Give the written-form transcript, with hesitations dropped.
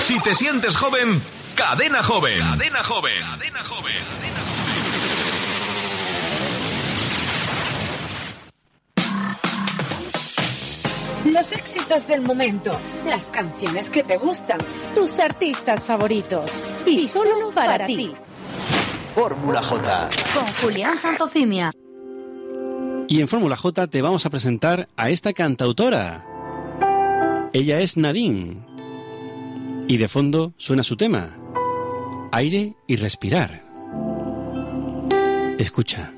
Si te sientes joven, Cadena Joven. Cadena Joven. Cadena Joven. Cadena Joven. Los éxitos del momento, las canciones que te gustan, tus artistas favoritos. Y solo para ti. Fórmula J. Con Julián Santocimia. Y en Fórmula J te vamos a presentar a esta cantautora. Ella es Nadine. Y de fondo suena su tema, Aire y respirar. Escucha.